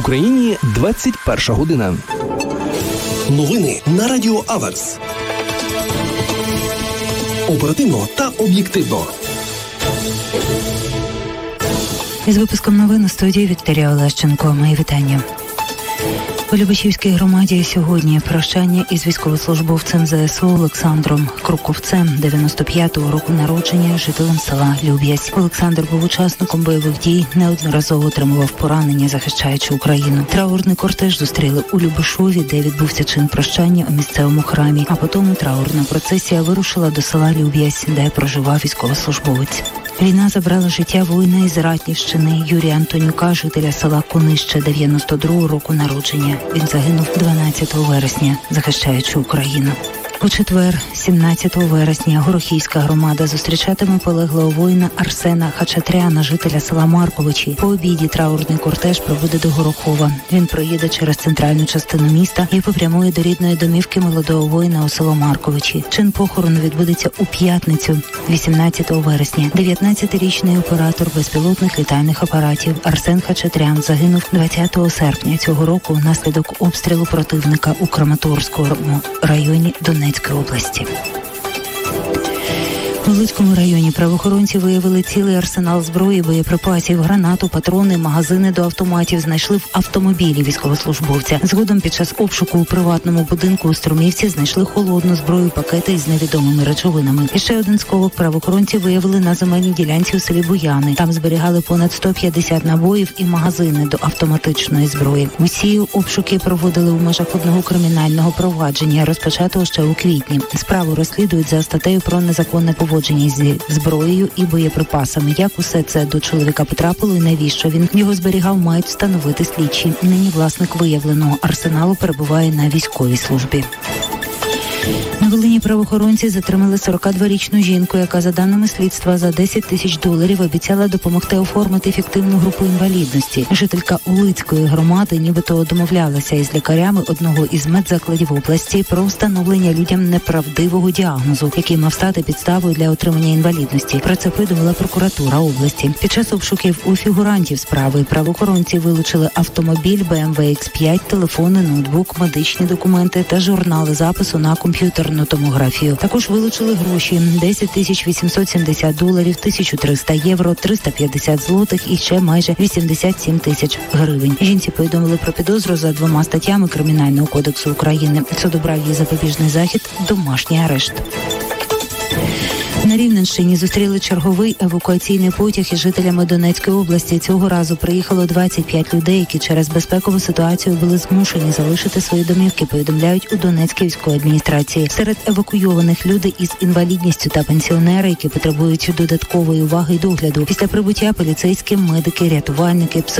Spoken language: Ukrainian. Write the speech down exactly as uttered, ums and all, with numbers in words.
Україні двадцять перша година. Новини на Радіо Аверс. Оперативно та об'єктивно. Із випуском новин у студії Вікторія Олещенко. Мої вітання. У Любешівській громаді сьогодні прощання із військовослужбовцем ЗСУ Олександром Круковцем, дев'яносто п'ятого року народження, жителем села Люб'язь. Олександр був учасником бойових дій, неодноразово отримував поранення, захищаючи Україну. Траурний кортеж зустріли у Любешові, де відбувся чин прощання у місцевому храмі, а потім траурна процесія вирушила до села Люб'язь, де проживав військовослужбовець. Війна забрала життя воїна із Ратнівщини Юрія Антонюка, жителя села Конище, дев'яносто другого року народження. Він загинув дванадцятого вересня, захищаючи Україну. У четвер, сімнадцятого вересня, Горохівська громада зустрічатиме полеглого воїна Арсена Хачатряна, жителя села Марковичі. По обіді траурний кортеж прибуде до Горохова. Він проїде через центральну частину міста і попрямує до рідної домівки молодого воїна у село Марковичі. Чин похорону відбудеться у п'ятницю, вісімнадцятого вересня. дев'ятнадцятирічний оператор безпілотних літальних апаратів Арсен Хачатрян загинув двадцятого серпня цього року внаслідок обстрілу противника у Краматорському районі Донецької області. У Луцькому районі правоохоронці виявили цілий арсенал зброї, боєприпасів, гранату, патрони, магазини до автоматів знайшли в автомобілі військовослужбовця. Згодом під час обшуку у приватному будинку у Струмівці знайшли холодну зброю, пакети із невідомими речовинами. І ще один сховок правоохоронці виявили на земельній ділянці у селі Буяни. Там зберігали понад сто п'ятдесят набоїв і магазини до автоматичної зброї. Усі обшуки проводили у межах одного кримінального провадження, розпочатого ще у квітні. Справу розслідують за статтею про незаконне поводження зі зброєю і боєприпасами. Як усе це до чоловіка потрапило і навіщо він його зберігав, мають встановити слідчі. Нині власник виявленого арсеналу перебуває на військовій службі. На Волині правоохоронці затримали сорокадворічну жінку, яка, за даними слідства, за десять тисяч доларів обіцяла допомогти оформити фіктивну групу інвалідності. Жителька Улицької громади нібито домовлялася із лікарями одного із медзакладів області про встановлення людям неправдивого діагнозу, який мав стати підставою для отримання інвалідності. Про це повідомила прокуратура області. Під час обшуків у фігурантів справи правоохоронці вилучили автомобіль бе ем ве ікс п'ять, телефони, ноутбук, медичні документи та журнали запису на комп'ютерну томографію. Також вилучили гроші – десять тисяч вісімсот сімдесят доларів, тисяча триста євро, триста п'ятдесят злотих і ще майже вісімдесят сім тисяч гривень. Жінці повідомили про підозру за двома статтями Кримінального кодексу України. Суд обрав її запобіжний захід – домашній арешт. На Рівненщині зустріли черговий евакуаційний потяг із жителями Донецької області. Цього разу приїхало двадцять п'ять людей, які через безпекову ситуацію були змушені залишити свої домівки, повідомляють у Донецькій військовій адміністрації. Серед евакуйованих люди із інвалідністю та пенсіонери, які потребують додаткової уваги і догляду. Після прибуття поліцейські, медики, рятувальники, психологи,